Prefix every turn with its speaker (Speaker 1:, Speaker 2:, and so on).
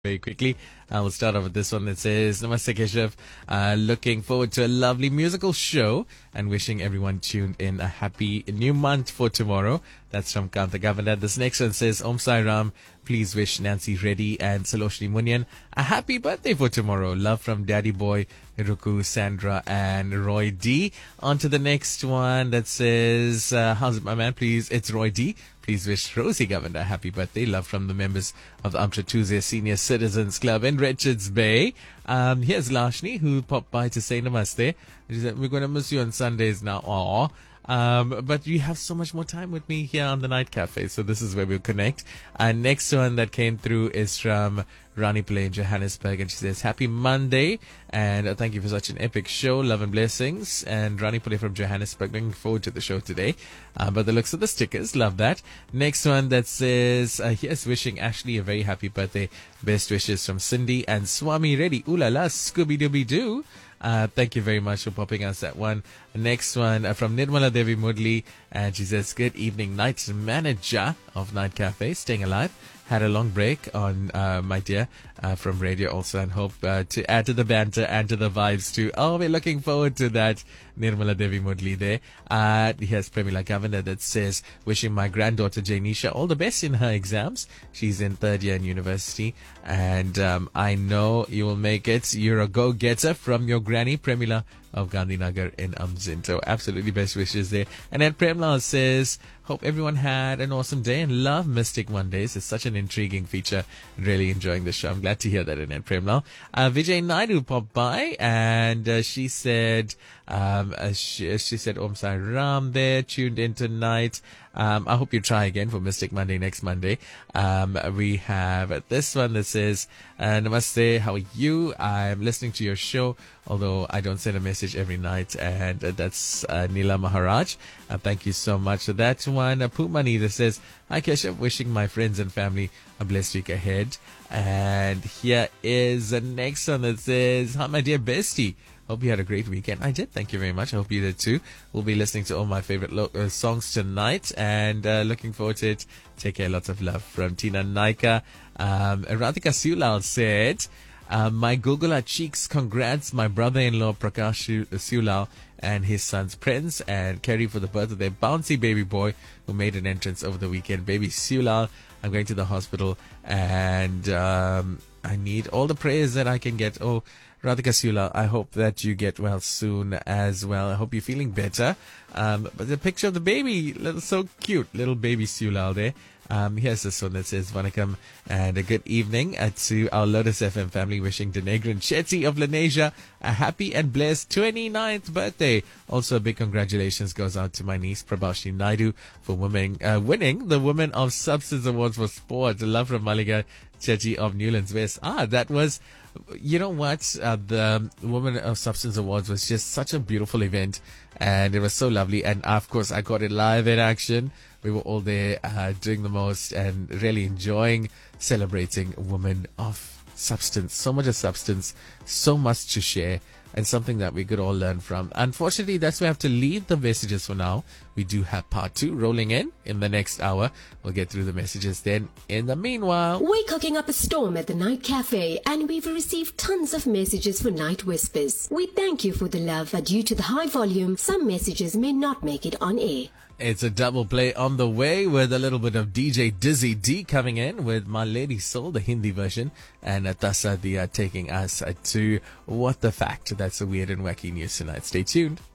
Speaker 1: Very quickly, we'll start off with this one that says, Namaste Keshav, looking forward to a lovely musical show and wishing everyone tuned in a happy new month for tomorrow. That's from Kanta Governor. This next one says, Om Sai Ram, please wish Nancy Reddy and Saloshni Munyan a happy birthday for tomorrow. Love from Daddy Boy, Ruku, Sandra, and Roy D. On to the next one that says, how's it, my man? Please, it's Roy D. Please wish Rosie Governor a happy birthday. Love from the members of the Amtra Tuesday Senior Citizens Club in Richards Bay. Here's Lashni, who popped by to say namaste. She said, we're going to miss you on Sundays now. Aww. But you have so much more time with me here on the Night Cafe, so this is where we'll connect. Next one that came through is from Rani Pillai in Johannesburg, and she says, happy Monday, and thank you for such an epic show. Love and blessings. And Rani Pillai from Johannesburg, looking forward to the show today. But the looks of the stickers, love that. Next one that says, here's wishing Ashley a very happy birthday. Best wishes from Cindy and Swami Reddy. Ooh la la, Scooby-Dooby-Doo. Thank you very much for popping us that one. Next one from Nirmala Devi Mudli, and she says, good evening, night manager of Night Cafe, staying alive. Had a long break on, my dear, from radio also, and hope to add to the banter and to the vibes too. Oh, we're looking forward to that. Nirmala Devi Mudli there. Here's Premila Governor that says, wishing my granddaughter Jainisha all the best in her exams. She's in third year in university, and I know you will make it. You're a go-getter from your granny, Premila of Gandhinagar in Amzinto. Absolutely best wishes there. And then Premlal says, hope everyone had an awesome day and love Mystic Mondays. It's such an intriguing feature. Really enjoying the show. I'm glad to hear that in Premlal. Vijay Naidu popped by, and she said, she said, Om Sai Ram there, tuned in tonight. I hope you try again for Mystic Monday next Monday. We have this one that says, Namaste, how are you? I'm listening to your show, although I don't send a message every night, and that's Neela Maharaj. Thank you so much for that one. Pumani that says, hi Keshav, wishing my friends and family a blessed week ahead. And here is the next one that says, hi my dear bestie. Hope you had a great weekend. I did. Thank you very much. I hope you did too. We'll be listening to all my favorite songs tonight, and looking forward to it. Take care. Lots of love from Tina Naika. Radhika Siulal said, my Gogula cheeks, congrats my brother-in-law Prakash Siulal and his sons Prince and Kerry for the birth of their bouncy baby boy who made an entrance over the weekend. Baby Siulal, I'm going to the hospital, and I need all the prayers that I can get. Oh, Radhika Siula, I hope that you get well soon as well. I hope you're feeling better. But the picture of the baby, so cute, little baby Siula there. Here's this one that says, Vanakkam and a good evening to our Lotus FM family, wishing Denegran Chetty of Lenasia a happy and blessed 29th birthday. Also, a big congratulations goes out to my niece Prabhashni Naidu for winning the Women of Substance Awards for Sport. Love from Malika Chetty of Newlands West. That was, you know what, the Women of Substance Awards was just such a beautiful event, and it was so lovely. And of course, I got it live in action. We were all there doing the most and really enjoying celebrating women of substance. So much of substance, so much to share, and something that we could all learn from. Unfortunately, that's where I have to leave the messages for now. We do have part 2 rolling in the next hour. We'll get through the messages then. In the meanwhile,
Speaker 2: we're cooking up a storm at the Night Cafe, and we've received tons of messages for Night Whispers. We thank you for the love, but due to the high volume, some messages may not make it on air.
Speaker 1: It's a double play on the way with a little bit of DJ Dizzy D coming in with My Lady Soul, the Hindi version, and Tasa Dia taking us to What the Fact. That's a weird and wacky news tonight. Stay tuned.